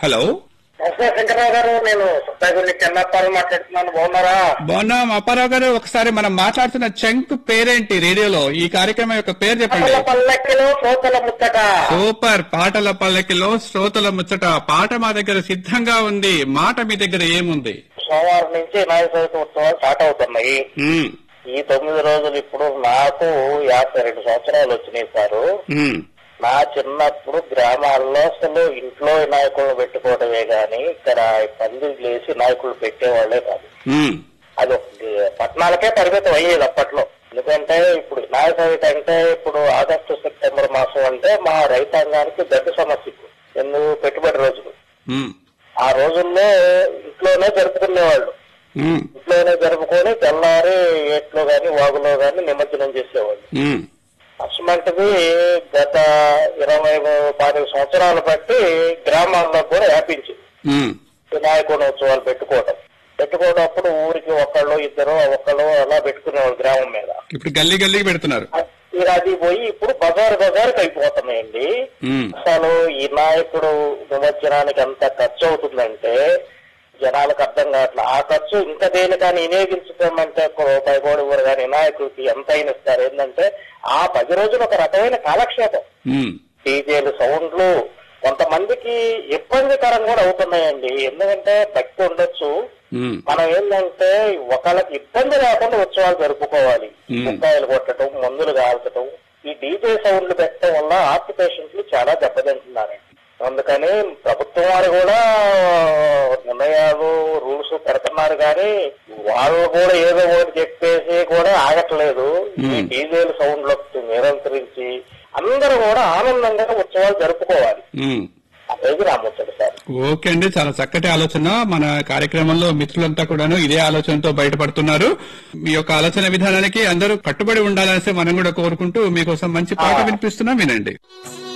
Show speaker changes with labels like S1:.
S1: Hello,
S2: Shankar Rao గారు, నేను సుత్తాగుండి చెన్నప్పాలు మాట్లాడుతున్నాను. బాగున్నారా?
S1: బాగున్నాం. అప్పారావు గారు, ఒకసారి మనం మాట్లాడుతున్న చంక్ పేరేంటి రేడియోలో? ఈ కార్యక్రమం యొక్క పేరు చెప్పండి.
S2: పల్లెక్కిలో శ్రోతల ముచ్చట.
S1: సూపర్. పాటల పల్లకిలో శ్రోతల ముచ్చట. పాట మా దగ్గర సిద్ధంగా ఉంది. మాట మీ దగ్గర ఏముంది?
S2: సోమవారం నుంచి వినాయక చవితి ఉత్సవాలు స్టార్ట్ అవుతున్నాయి. ఈ 9 రోజులు ఇప్పుడు నాకు 52 సంవత్సరాలు వచ్చినాయి సారు. నా చిన్నప్పుడు గ్రామాల్లో అసలు ఇంట్లో వినాయకులను పెట్టుకోవడమే గాని ఇక్కడ పందిరి లేసి వినాయకులు పెట్టేవాళ్లే కాదు. అది పట్టణాలకే పరిమితం అయ్యేది అప్పట్లో. ఎందుకంటే ఇప్పుడు వినాయక చవితి అంటే ఇప్పుడు ఆగస్టు సెప్టెంబర్ మాసం అంటే మా రైతాంగానికి పెద్ద సమస్య. ఎందుకు పెట్టుబడి రోజులు. ఆ రోజుల్లో ఇంట్లోనే జరుపుకునేవాళ్ళు. ఇంట్లోనే జరుపుకొని తెల్లారి ఏట్లో గాని వాగులో గాని నిమజ్జనం చేసేవాళ్ళు. అసమంటిది గత 20-25 సంవత్సరాలు బట్టి గ్రామాల్లో కూడా వ్యాపించింది వినాయకుడి ఉత్సవాలు పెట్టుకోవటప్పుడు ఊరికి ఒకళ్ళు ఇద్దరు అలా పెట్టుకునేవాళ్ళు గ్రామం మీద.
S1: ఇప్పుడు గల్లీ గల్లీకి పెడుతున్నారు.
S2: అది పోయి ఇప్పుడు బజారుకి అయిపోతున్నాయండి. అసలు ఈ వినాయకుడు నిమజ్జనానికి ఎంత ఖర్చు అవుతుందంటే జనాలకు అర్థం కావట్లేదు. ఆ ఖర్చు ఇంకా దేనికని వినియోగించుకోమంటే రూపాయి కూడా ఇవ్వరు కానీ వినాయకుడికి ఎంత అయినా ఇస్తారు. ఏంటంటే ఆ 10 రోజులు ఒక రకమైన కాలక్షేపం. డీజేలు, సౌండ్లు కొంతమందికి ఇబ్బందికరం కూడా అవుతున్నాయండి. ఎందుకంటే భక్తి ఉండొచ్చు, మనం ఏంటంటే ఒకళ్ళకి ఇబ్బంది లేకుండా ఉత్సవాలు జరుపుకోవాలి. ముక్కాయలు కొట్టడం, మందులు కాల్చడం, ఈ డీజే సౌండ్లు పెట్టడం వల్ల హార్ట్ పేషెంట్లు చాలా దెబ్బతింటున్నారండి. అందుకని ప్రభుత్వం వారు కూడా నిర్ణయాలు, రూల్స్ పెడుతున్నారు కానీ వాళ్ళు కూడా ఏదో ఒకటి చెప్పేసి కూడా ఆగట్లేదు. ఈ డీజేలు సౌండ్లకు నిరంతరించి అందరూ కూడా ఆనందంగా ఉత్సవాలు జరుపుకోవాలి. అదేది రామొచ్చాడు సార్.
S1: ఓకే అండి, చాలా చక్కటి ఆలోచన. మన కార్యక్రమంలో మిత్రులంతా కూడాను ఇదే ఆలోచనతో బయటపడుతున్నారు. మీ యొక్క ఆలోచన విధానానికి అందరూ కట్టుబడి ఉండాలనేసి మనం కూడా కోరుకుంటూ మీకోసం మంచి పాట వినిపిస్తున్నాం, వినండి.